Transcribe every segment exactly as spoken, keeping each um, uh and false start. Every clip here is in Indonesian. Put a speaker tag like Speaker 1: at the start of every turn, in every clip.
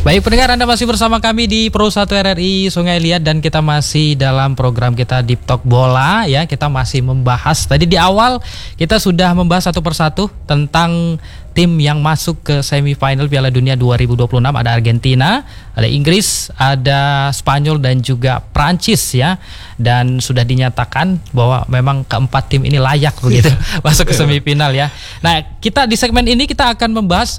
Speaker 1: Baik pendengar, Anda masih bersama kami di Pro satu R R I Sungai Liat dan kita masih dalam program kita Deep Talk Bola ya. Kita masih membahas, tadi di awal kita sudah membahas satu persatu tentang tim yang masuk ke semifinal Piala Dunia dua ribu dua puluh enam. Ada Argentina, ada Inggris, ada Spanyol dan juga Prancis ya. Dan sudah dinyatakan bahwa memang keempat tim ini layak begitu masuk ke semifinal ya. Nah, kita di segmen ini kita akan membahas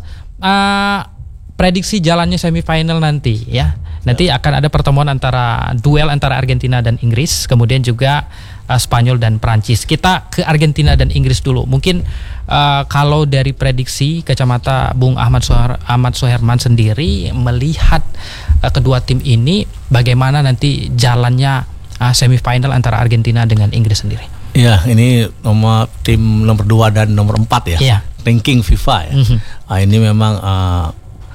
Speaker 1: uh, prediksi jalannya semifinal nanti ya. Nanti ya. akan ada pertemuan antara duel antara Argentina dan Inggris, kemudian juga uh, Spanyol dan Prancis. Kita ke Argentina dan Inggris dulu. Mungkin uh, kalau dari prediksi kacamata Bung Ahmad Soher, Ahmad Soherman sendiri melihat uh, kedua tim ini bagaimana nanti jalannya uh, semifinal antara Argentina dengan Inggris sendiri.
Speaker 2: Ya, ini nomor tim nomor dua dan nomor empat ya.
Speaker 1: Ya.
Speaker 2: Ranking FIFA ya. Mm-hmm. Nah, ini memang uh,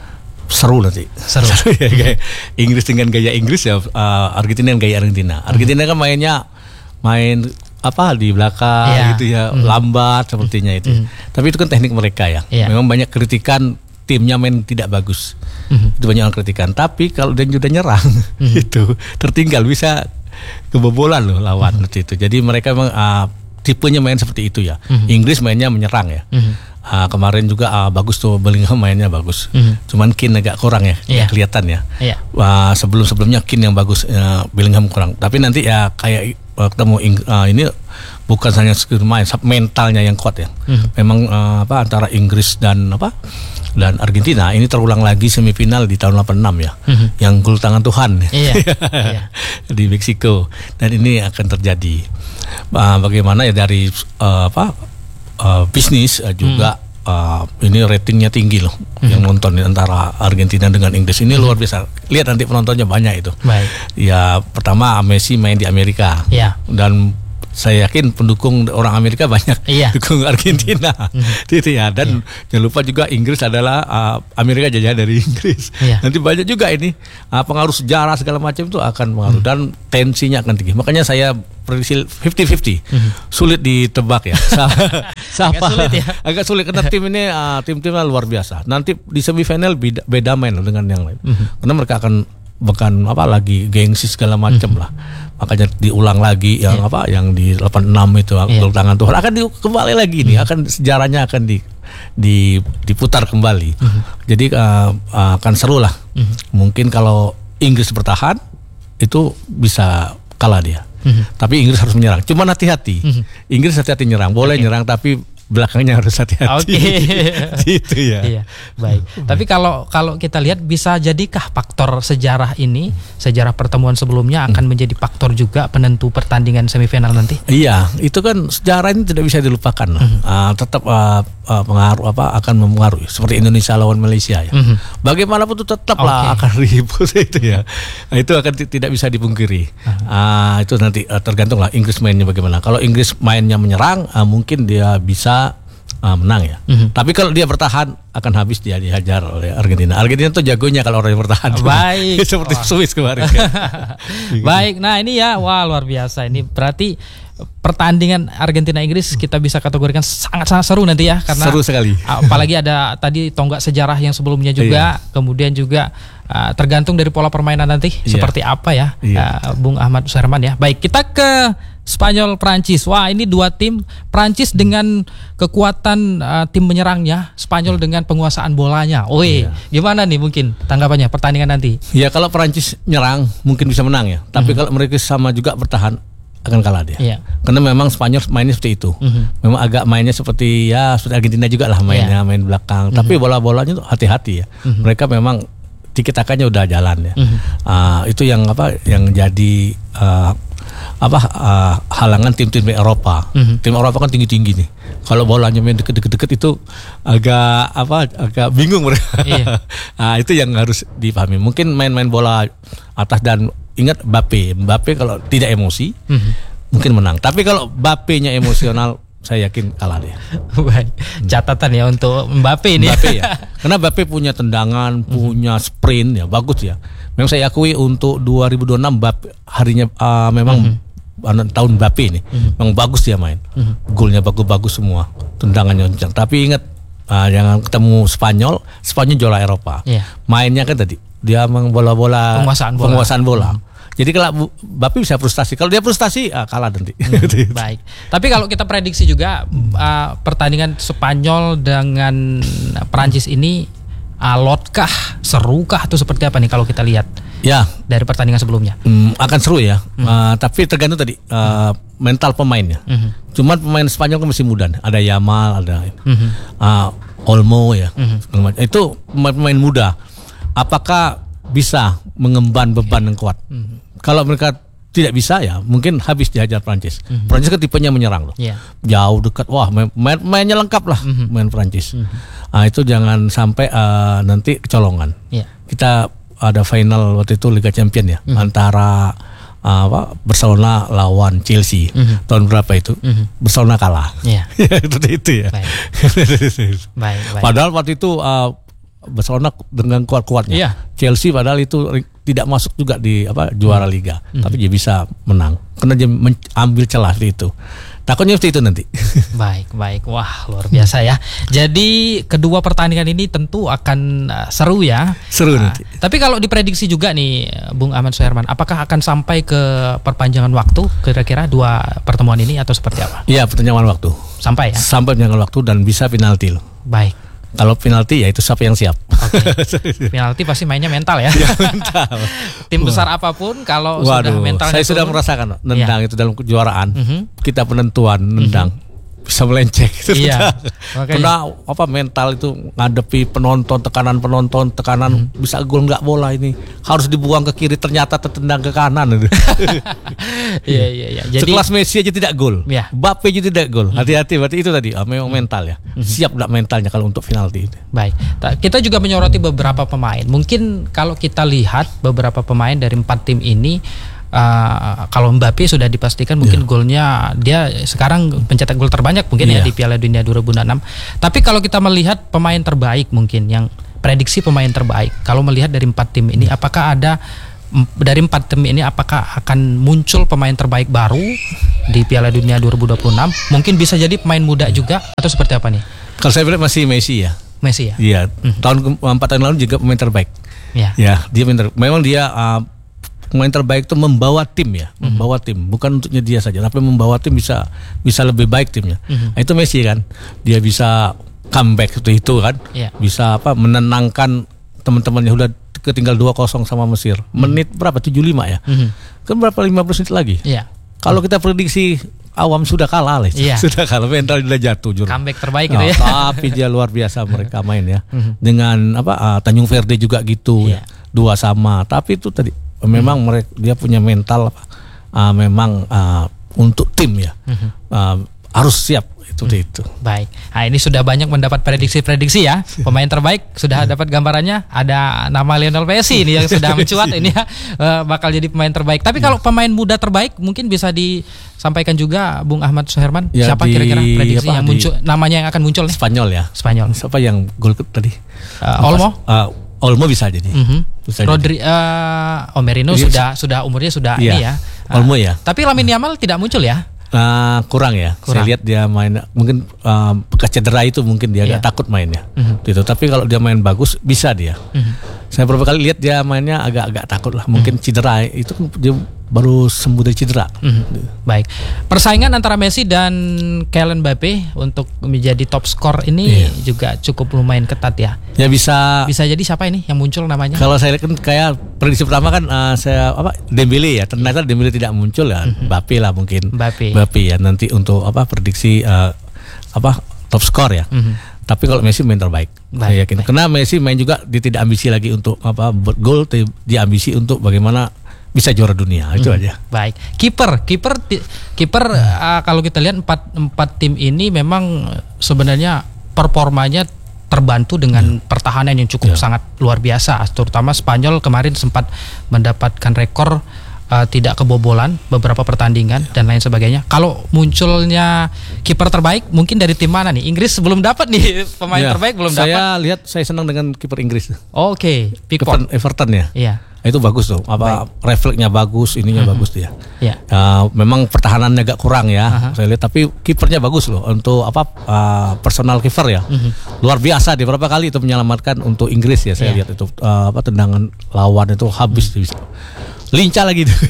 Speaker 2: seru nanti.
Speaker 1: Seru.
Speaker 2: ya, gaya Inggris dengan gaya Inggris ya, uh, Argentina dengan gaya Argentina. Argentina mm-hmm. kan mainnya main apa di belakang yeah. gitu ya, mm-hmm. lambat sepertinya itu. Mm-hmm. Tapi itu kan teknik mereka ya. Yeah. Memang banyak kritikan timnya main tidak bagus. Mm-hmm. Itu banyak orang kritikan. Tapi kalau dia sudah nyerang mm-hmm. itu tertinggal bisa kebobolan loh lawan mm-hmm. itu. Jadi mereka memang uh, tipenya main seperti itu ya. Mm-hmm. Inggris mainnya menyerang ya. Mm-hmm. Uh, kemarin juga uh, bagus tuh Bellingham mainnya bagus. Mm-hmm. Cuman Keane agak kurang ya, yeah. kelihatan ya. Yeah. Uh, sebelum-sebelumnya Keane yang bagus, uh, Bellingham kurang. Tapi nanti ya kayak uh, ketemu uh, ini bukan hanya skill main, mentalnya yang kuat ya. Mm-hmm. Memang uh, apa antara Inggris dan apa dan Argentina ini terulang lagi semifinal di tahun delapan puluh enam ya. Mm-hmm. Yang gol tangan Tuhan yeah. yeah. di Meksiko, dan ini akan terjadi. Uh, bagaimana ya dari uh, apa Uh, bisnis uh, juga hmm. uh, ini ratingnya tinggi loh hmm. yang nonton antara Argentina dengan Inggris ini hmm. luar biasa. Lihat nanti penontonnya banyak itu. Baik. Ya pertama Messi main di Amerika ya. Dan saya yakin pendukung orang Amerika banyak iya. dukung Argentina mm-hmm. gitu ya. Dan iya. jangan lupa juga Inggris adalah uh, Amerika jajah dari Inggris. Iya. Nanti banyak juga ini uh, pengaruh sejarah segala macam itu akan pengaruh mm-hmm. dan tensinya akan tinggi. Makanya saya prediksi fifty fifty mm-hmm. sulit ditebak ya. Siapa? Agak sulit ya. Agak sulit karena tim ini uh, tim-timnya luar biasa. Nanti di semifinal beda, beda main loh dengan yang lain. Mm-hmm. Karena mereka akan bukan apa lagi gengsi segala macam mm-hmm. lah. Makanya diulang lagi yang yeah. apa yang di delapan puluh enam itu yeah. gol tangan Tuhan akan di, kembali lagi nih, akan sejarahnya akan di, di diputar kembali. Mm-hmm. Jadi uh, uh, akan seru lah. Mm-hmm. Mungkin kalau Inggris bertahan itu bisa kalah dia. Mm-hmm. Tapi Inggris harus menyerang. Cuma hati-hati. Mm-hmm. Inggris hati-hati nyerang. Boleh okay. nyerang tapi belakangnya harus hati-hati. Oke. Okay. Gitu ya. Iya, baik. Tapi kalau kalau kita lihat bisa jadikah faktor sejarah ini, sejarah pertemuan sebelumnya akan hmm. menjadi faktor juga penentu pertandingan semifinal nanti? Iya, itu kan sejarah ini tidak bisa dilupakan. Hmm. Uh, tetap uh, uh, pengaruh apa akan mempengaruhi seperti Indonesia lawan Malaysia ya. Hmm. Bagaimanapun itu tetaplah okay. akan ribut itu ya. Nah, itu akan t- tidak bisa dipungkiri. Hmm. Uh, itu nanti uh, tergantung lah Inggris mainnya bagaimana. Kalau Inggris mainnya menyerang, uh, mungkin dia bisa Uh, menang ya. Mm-hmm. Tapi kalau dia bertahan akan habis dia dihajar oleh Argentina. Argentina tuh jagonya kalau orang yang bertahan. Baik. Seperti oh. Swiss kemarin.
Speaker 1: Baik. Nah ini ya, wah luar biasa. Ini berarti pertandingan Argentina Inggris kita bisa kategorikan sangat-sangat seru nanti ya, karena
Speaker 2: seru sekali.
Speaker 1: Apalagi ada tadi tonggak sejarah yang sebelumnya juga, iya. kemudian juga uh, tergantung dari pola permainan nanti iya. seperti apa ya, iya. uh, Bung Ahmad Soherman ya. Baik, kita ke Spanyol Prancis. Wah, ini dua tim, Prancis dengan kekuatan uh, tim menyerangnya, Spanyol dengan penguasaan bolanya. Oi, iya. gimana nih mungkin tanggapannya pertandingan nanti? Ya kalau Prancis nyerang mungkin bisa menang ya, tapi mm-hmm. kalau mereka sama juga bertahan akan kalah dia. Iya. Karena memang Spanyol mainnya seperti itu. Mm-hmm. Memang agak mainnya seperti ya seperti Argentina juga lah mainnya, iya. main belakang. Mm-hmm. Tapi bola-bolanya tuh hati-hati ya. Mm-hmm. Mereka memang tiki-takanya udah jalan ya. Mm-hmm. Uh, itu yang apa yang jadi uh, apa uh, halangan tim-tim Eropa. Mm-hmm. Tim Eropa kan tinggi-tinggi nih. Kalau bolanya main deket-deket itu agak apa agak bingung mereka. Iya. Nah, itu yang harus dipahami. Mungkin main-main bola atas dan ingat Mbappe. Mbappe kalau tidak emosi mm-hmm. mungkin menang. Tapi kalau Mbappe-nya emosional saya yakin kalah dia. Baik. Catatan ya untuk Mbappe ini. Mbappe ya. Karena Mbappe punya tendangan, punya sprint ya, bagus ya. Memang saya akui untuk dua ribu dua puluh enam Mbappe harinya uh, memang mm-hmm. tahun Mbappe ini. Mm-hmm. Memang bagus dia main. Mm-hmm. Golnya bagus-bagus semua, tendangannya kencang. Tapi ingat
Speaker 2: uh, jangan ketemu Spanyol, Spanyol juara Eropa. Yeah. Mainnya kan tadi dia membola-bola
Speaker 1: penguasaan bola.
Speaker 2: Penguasaan bola. Hmm. Jadi kalau Mbappe bisa frustasi, kalau dia frustasi ah, kalah nanti.
Speaker 1: Hmm, baik. Tapi kalau kita prediksi juga uh, pertandingan Spanyol dengan Prancis ini alotkah, serukah atau seperti apa nih kalau kita lihat? Ya, dari pertandingan sebelumnya.
Speaker 2: Hmm, akan seru ya. Hmm. Uh, tapi tergantung tadi uh, hmm. mental pemainnya. Hmm. Cuman pemain Spanyol kan masih muda. Ada Yamal, ada hmm. uh, Olmo ya. Hmm. Itu pemain-pemain muda. Apakah bisa mengemban beban yang kuat? Hmm. Kalau mereka tidak bisa ya mungkin habis dihajar Prancis. Mm-hmm. Prancis kan tipenya menyerang loh, yeah. jauh dekat. Wah main, main mainnya lengkap lah, mm-hmm. main Prancis. Mm-hmm. Nah, itu jangan sampai uh, nanti kecolongan. Yeah. Kita ada final waktu itu Liga Champion ya, mm-hmm. antara uh, apa Barcelona lawan Chelsea. Mm-hmm. Tahun berapa itu? Mm-hmm. Barcelona kalah. Yeah. Seperti itu ya. Baik. baik, baik. Padahal waktu itu uh, Barcelona dengan kuat-kuatnya. Yeah. Chelsea padahal itu tidak masuk juga di apa juara liga, mm-hmm. tapi dia bisa menang karena dia ambil celah di itu. Takutnya seperti itu nanti. Baik, baik. Wah, luar biasa ya. Jadi kedua pertandingan ini tentu akan uh, seru ya. Seru uh, nanti. Tapi kalau diprediksi juga nih Bung Ahmad Suherman, apakah akan sampai ke perpanjangan waktu kira-kira dua pertemuan ini atau seperti apa? Iya, perpanjangan waktu. Sampai ya? Sampai perpanjangan waktu dan bisa penalti loh. Baik. Kalau penalti ya itu siapa yang siap. Okay. Penalti pasti mainnya mental ya. Ya mental. Tim besar Wah. apapun kalau Waduh, sudah mentalnya saya turun, sudah merasakan nendang ya. Itu dalam kejuaraan. Mm-hmm. Kita penentuan nendang. Mm-hmm. Bisa melenceng. Iya. Karena apa mental itu ngadepi penonton, tekanan penonton, tekanan hmm. bisa gol nggak bola ini harus dibuang ke kiri ternyata tertendang ke kanan. Iya iya iya. Jadi sekelas Messi aja tidak gol. Ya. Mbappe aja tidak gol. Hati-hati berarti itu tadi ah, memang mental ya. Siap nggak mentalnya kalau untuk penalti. Baik. Kita juga menyoroti beberapa pemain. Mungkin kalau kita lihat beberapa pemain dari empat tim ini. Uh, kalau Mbappe sudah dipastikan mungkin yeah. golnya dia sekarang pencetak gol terbanyak mungkin yeah. ya di Piala Dunia dua ribu enam. Tapi kalau kita melihat pemain terbaik mungkin yang prediksi pemain terbaik, kalau melihat dari empat tim ini, apakah ada dari empat tim ini apakah akan muncul pemain terbaik baru di Piala Dunia dua ribu dua puluh enam? Mungkin bisa jadi pemain muda juga atau seperti apa nih? Kalau saya bilang masih Messi ya. Messi ya. Iya. Mm-hmm. Tahun empat tahun lalu juga pemain terbaik. Ya. Ya dia pemain terbaik. Memang dia uh, pemain terbaik itu membawa tim ya, mm-hmm. membawa tim, bukan untuknya dia saja, tapi membawa tim bisa bisa lebih baik timnya. Mm-hmm. Nah, itu Messi kan, dia bisa comeback seperti itu kan, yeah. bisa apa menenangkan teman-temannya udah ketinggal dua kosong sama Mesir. Mm-hmm. Menit berapa? tujuh puluh lima ya. Mm-hmm. Kan berapa lima belas menit lagi? Yeah. Kalau kita prediksi awam sudah kalah lah, yeah. sudah kalah, mental sudah jatuh juru. Comeback terbaik nah, gitu ya. Tapi dia luar biasa mereka main ya. Mm-hmm. Dengan apa uh, Tanjung Verde juga gitu, yeah. ya. Dua sama. Tapi itu tadi memang hmm. mereka dia punya mental uh, memang uh, untuk tim ya hmm. uh, harus siap itu hmm. itu. Baik. Nah ini sudah banyak mendapat prediksi-prediksi ya. Pemain terbaik sudah dapat gambarannya. Ada nama Lionel Messi ini yang sudah mencuat ini ya uh, bakal jadi pemain terbaik. Tapi kalau pemain muda terbaik mungkin bisa disampaikan juga Bung Ahmad Suherman. Ya, siapa di, kira-kira prediksi apa, yang muncul di, namanya yang akan muncul nih? Spanyol ya. Spanyol. Siapa yang gol tadi? Uh, Olmo. Uh, Olmo bisa jadi. Mm-hmm. Bisa Rodri, jadi. Uh, Omerino sudah sudah umurnya sudah iya. ini ya. Uh, Olmo ya. Tapi Lamine Yamal tidak muncul ya? Uh, kurang ya. Kurang. Saya lihat dia main mungkin uh, bekas cedera itu mungkin dia yeah. agak takut mainnya. Mm-hmm. Gitu. Tapi kalau dia main bagus bisa dia. Mm-hmm. Saya beberapa kali lihat dia mainnya agak-agak takut lah. Mungkin mm-hmm. cedera itu dia baru sembuh dari cedera. Mm-hmm. Baik. Persaingan antara Messi dan Kylian Mbappe untuk menjadi top skor ini yeah. juga cukup lumayan ketat ya. Ya bisa. Bisa jadi siapa ini yang muncul namanya? Kalau saya lihat kan kayak prediksi pertama kan uh, saya apa Dembele ya. Ternyata yeah. Dembele tidak muncul ya. Mm-hmm. Mbappe lah mungkin. Mbappe. Mbappe ya nanti untuk apa prediksi uh, apa top skor ya. Mm-hmm. Tapi kalau Messi main terbaik, baik, saya yakin. Baik. Karena Messi main juga dia tidak ambisi lagi untuk apa buat gol, dia ambisi untuk bagaimana bisa juara dunia itu hmm, aja. Baik. Kiper, kiper, kiper. Uh, kalau kita lihat empat empat tim ini memang sebenarnya performanya terbantu dengan hmm. pertahanan yang cukup yeah. sangat luar biasa. Terutama Spanyol kemarin sempat mendapatkan rekor
Speaker 1: uh, tidak kebobolan beberapa pertandingan yeah. dan lain sebagainya. Kalau munculnya kiper terbaik mungkin dari tim mana nih? Inggris belum dapat nih pemain yeah. terbaik belum dapat.
Speaker 2: Saya lihat saya senang dengan kiper Inggris.
Speaker 1: Oke, okay.
Speaker 2: Everton, Everton ya.
Speaker 1: Iya.
Speaker 2: Itu bagus tuh, apa Baik. refleksnya bagus, ininya mm-hmm. bagus dia.
Speaker 1: Yeah.
Speaker 2: Uh, memang pertahanannya agak kurang ya, uh-huh. saya lihat. Tapi kipernya bagus loh untuk apa uh, personal kiper ya, mm-hmm. luar biasa. Dia berapa kali itu menyelamatkan untuk Inggris ya, saya yeah. lihat itu uh, apa tendangan lawan itu habis mm-hmm. bisa. Lincah lagi tuh.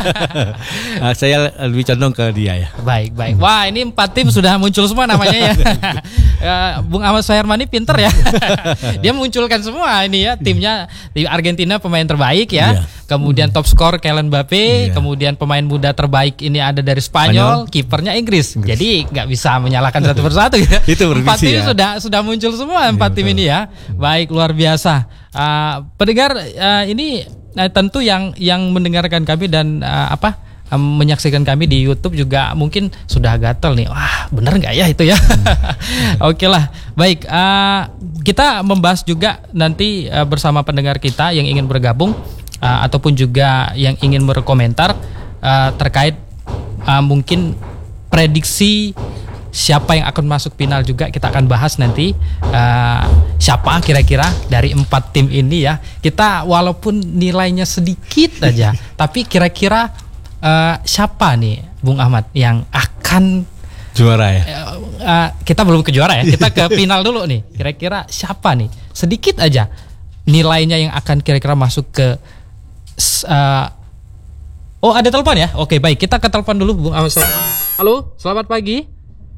Speaker 2: uh, saya lebih condong ke dia ya.
Speaker 1: Baik, baik. Wah, ini empat tim sudah muncul semua namanya ya. uh, Bung Ahmad Suherman ini pinter ya. Dia munculkan semua ini ya timnya di Argentina pemain terbaik ya. Yeah. Kemudian top skor Kylian Mbappe, yeah. kemudian pemain muda terbaik ini ada dari Spanyol, Spanyol. kipernya Inggris. Inggris. Jadi nggak bisa menyalahkan satu persatu ya.
Speaker 2: Itu
Speaker 1: empat tim
Speaker 2: ya.
Speaker 1: sudah sudah muncul semua empat yeah, tim betul. ini ya. Baik, luar biasa. Uh, pendengar uh, ini Nah, tentu yang yang mendengarkan kami dan uh, apa um, menyaksikan kami di YouTube juga mungkin sudah gatel nih. Wah, benar nggak ya itu ya? Hmm. Oke lah, baik. Uh, kita membahas juga nanti uh, bersama pendengar kita yang ingin bergabung uh, ataupun juga yang ingin berkomentar uh, terkait uh, mungkin prediksi siapa yang akan masuk final juga kita akan bahas nanti. Uh, siapa kira-kira dari empat tim ini ya. Kita walaupun nilainya sedikit aja, tapi kira-kira uh, siapa nih Bung Ahmad yang akan
Speaker 2: juara ya?
Speaker 1: Uh, uh, kita belum ke juara ya. Kita ke final dulu nih. Kira-kira siapa nih? Sedikit aja nilainya yang akan kira-kira masuk ke. Uh, oh ada telepon ya? Oke baik, kita ke telepon dulu Bung Ahmad. Halo, selamat pagi.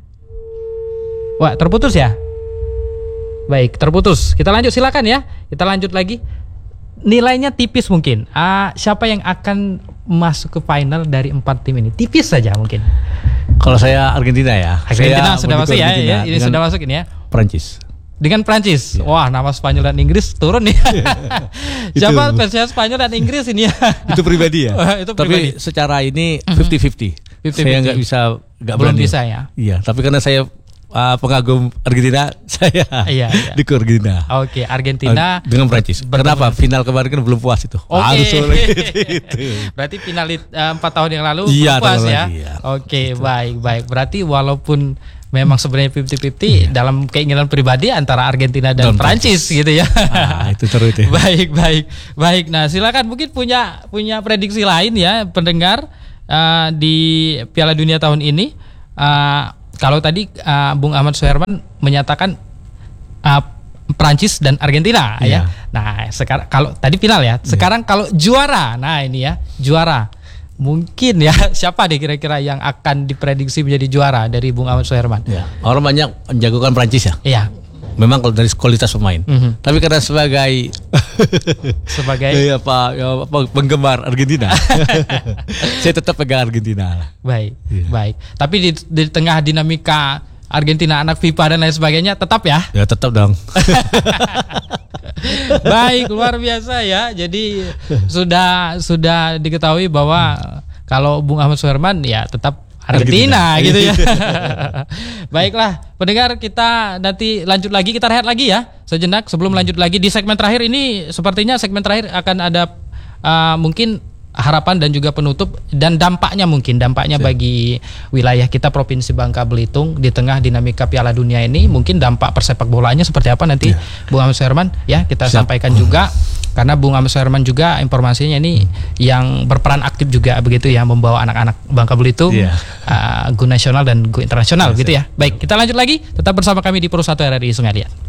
Speaker 1: Wah, terputus ya? Baik, terputus. Kita lanjut, silakan ya. Kita lanjut lagi. Nilainya tipis mungkin. Ah, siapa yang akan masuk ke final dari empat tim ini? Tipis saja mungkin.
Speaker 2: Kalau saya Argentina ya.
Speaker 1: Argentina
Speaker 2: saya
Speaker 1: sudah masuk ya, ya. Ini sudah masuk ini ya.
Speaker 2: Prancis.
Speaker 1: Dengan Prancis. Ya. Wah, nama Spanyol dan Inggris turun nih. Siapa versi Spanyol dan Inggris ini ya?
Speaker 2: Itu pribadi ya.
Speaker 1: Oh, itu pribadi.
Speaker 2: Tapi secara ini fifty fifty. Saya nggak bisa, nggak
Speaker 1: belum
Speaker 2: berani.
Speaker 1: bisa ya.
Speaker 2: Iya, tapi karena saya Uh, pengagum Argentina, saya
Speaker 1: iya, iya.
Speaker 2: di Argentina.
Speaker 1: Oke, okay, Argentina
Speaker 2: uh, dengan Prancis. Kenapa? Final kemarin kan belum puas itu.
Speaker 1: Okay. Harus itu. Berarti final empat uh, tahun yang lalu
Speaker 2: iya,
Speaker 1: belum puas ya.
Speaker 2: Iya.
Speaker 1: Oke, okay, baik baik. Berarti walaupun memang sebenarnya fifty fifty iya. dalam keinginan pribadi antara Argentina dan, dan Prancis gitu ya.
Speaker 2: Ah, itu terus ya.
Speaker 1: Baik baik baik. Nah, silakan mungkin punya punya prediksi lain ya pendengar uh, di Piala Dunia tahun ini. Uh, Kalau tadi uh, Bung Ahmad Suherman menyatakan uh, Prancis dan Argentina yeah. ya. Nah, sekarang kalau tadi final ya. Sekarang yeah. kalau juara. Nah, ini ya, juara. Mungkin ya siapa deh kira-kira yang akan diprediksi menjadi juara dari Bung Ahmad Suherman?
Speaker 2: Yeah. Orang banyak menjagokan Prancis ya.
Speaker 1: Iya. Yeah.
Speaker 2: Memang kalau dari kualitas pemain. Mm-hmm. Tapi karena sebagai
Speaker 1: sebagai
Speaker 2: ya, apa, ya, apa, penggemar Argentina, saya tetap pegang Argentina.
Speaker 1: Baik, yeah. baik. Tapi di, di tengah dinamika Argentina anak FIFA dan lain sebagainya, tetap ya?
Speaker 2: Ya tetap dong.
Speaker 1: Baik, luar biasa ya. Jadi sudah sudah diketahui bahwa kalau Bung Ahmad Suherman ya tetap Argentina, Argentina gitu ya. Baiklah, pendengar, kita nanti lanjut lagi, kita rehat lagi ya sejenak sebelum lanjut lagi di segmen terakhir ini. Sepertinya segmen terakhir akan ada uh, mungkin harapan dan juga penutup dan dampaknya mungkin dampaknya Siap. bagi wilayah kita Provinsi Bangka Belitung di tengah dinamika Piala Dunia ini, mungkin dampak persepak bolaannya seperti apa nanti ya. Bung Ahmad Suherman ya kita Siap. sampaikan juga. Karena Bung Ahmad Suherman juga informasinya ini hmm. yang berperan aktif juga begitu ya, membawa anak-anak Bangka Belitung yeah. uh, go nasional dan go internasional yeah, gitu ya. Baik, kita lanjut lagi, tetap bersama kami di Pro satu R R I Sungai Liat.